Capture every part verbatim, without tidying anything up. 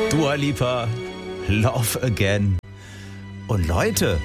Dua Lipa, Love Again. Und Leute,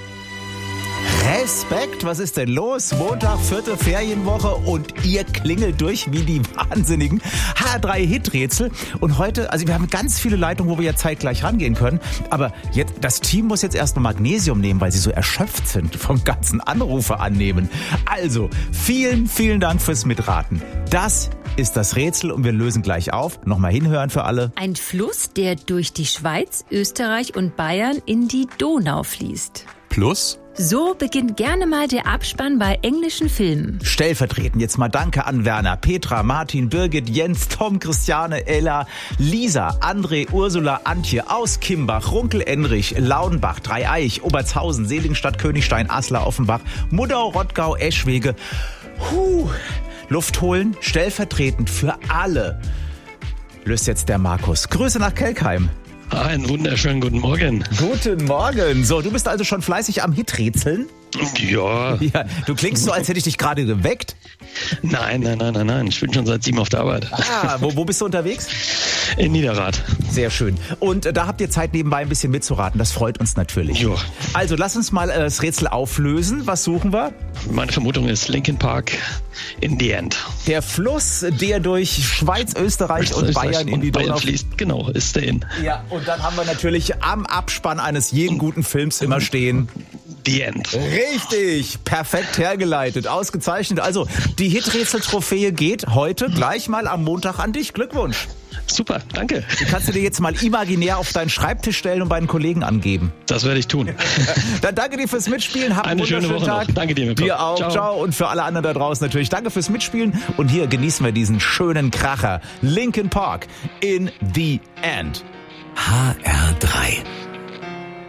Respekt, was ist denn los? Montag, vierte Ferienwoche und ihr klingelt durch wie die Wahnsinnigen. H drei Hiträtsel. Und heute, also wir haben ganz viele Leitungen, wo wir ja zeitgleich rangehen können. Aber jetzt, das Team muss jetzt erst mal Magnesium nehmen, weil sie so erschöpft sind vom ganzen Anrufe annehmen. Also, vielen, vielen Dank fürs Mitraten. Das ist das Rätsel und wir lösen gleich auf. Nochmal hinhören für alle. Ein Fluss, der durch die Schweiz, Österreich und Bayern in die Donau fließt. Plus? So beginnt gerne mal der Abspann bei englischen Filmen. Stellvertretend jetzt mal Danke an Werner, Petra, Martin, Birgit, Jens, Tom, Christiane, Ella, Lisa, André, Ursula, Antje aus Kimbach, Runkel, Enrich, Laudenbach, Dreieich, Obertshausen, Seligenstadt, Königstein, Aslar, Offenbach, Muddau, Rottgau, Eschwege. Huh. Luft holen, stellvertretend für alle. Löst jetzt der Markus. Grüße nach Kelkheim. Einen wunderschönen guten Morgen. Guten Morgen. So, du bist also schon fleißig am Hiträtseln? Ja. Ja. Du klingst so, als hätte ich dich gerade geweckt. Nein, nein, nein, nein, nein. Ich bin schon seit sieben auf der Arbeit. Ah, wo, wo bist du unterwegs? In Niederrad. Sehr schön. Und äh, da habt ihr Zeit, nebenbei ein bisschen mitzuraten. Das freut uns natürlich. Jo. Also, lass uns mal äh, das Rätsel auflösen. Was suchen wir? Meine Vermutung ist Linkin Park in the end. Der Fluss, der durch Schweiz, Österreich und Bayern in die Donau fließt. Genau, ist der in. Ja, und dann haben wir natürlich am Abspann eines jeden guten Films immer stehen. The End. Richtig, perfekt hergeleitet, ausgezeichnet. Also, die Hiträtsel-Trophäe geht heute gleich mal am Montag an dich. Glückwunsch. Super, danke. Die kannst du dir jetzt mal imaginär auf deinen Schreibtisch stellen und bei den Kollegen angeben. Das werde ich tun. Dann danke dir fürs Mitspielen. Hab einen Eine schöne wunderschönen Woche Tag. noch. Danke dir. Mirko. Dir auch. Ciao. Ciao. Und für alle anderen da draußen natürlich danke fürs Mitspielen. Und hier genießen wir diesen schönen Kracher. Linkin Park in the end. H R drei.